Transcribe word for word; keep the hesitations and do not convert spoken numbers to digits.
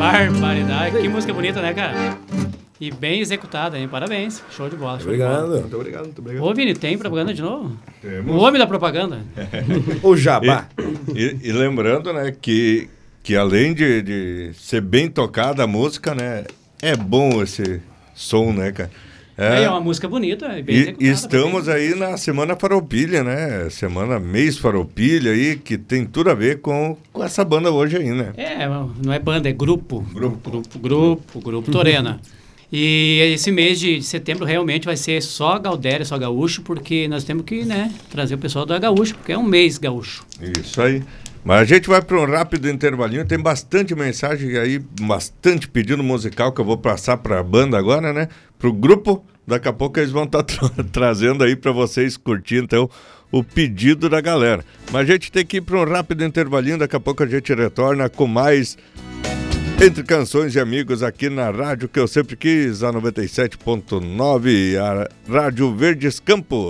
Barbaridade. Que música bonita, né, cara? E bem executada, hein? Parabéns. Show de bola. Show Obrigado. De bola. Muito obrigado, muito obrigado. Ô, Vini, tem propaganda de novo? Temos. O homem da propaganda. O jabá. E, e- e lembrando, né, que, que além de, de ser bem tocada a música, né, é bom esse som, né, cara? É, é uma música bonita, é bem E, executada. e estamos também. aí na Semana Farroupilha, né? Semana Mês Farroupilha aí, que tem tudo a ver com, com essa banda hoje aí, né? É, não é banda, é grupo. Grupo. Grupo, grupo, grupo Torena. E esse mês de setembro realmente vai ser só Gaudéria, só gaúcho, porque nós temos que, né, trazer o pessoal da gaúcho, porque é um mês gaúcho. Isso aí. Mas a gente vai para um rápido intervalinho. Tem bastante mensagem aí, bastante pedido musical que eu vou passar para a banda agora, né? Para o grupo. Daqui a pouco eles vão estar tra- trazendo aí para vocês curtir, então, o pedido da galera. Mas a gente tem que ir para um rápido intervalinho. Daqui a pouco a gente retorna com mais Entre Canções e Amigos aqui na rádio que eu sempre quis, a noventa e sete ponto nove, a Rádio Verdes Campos.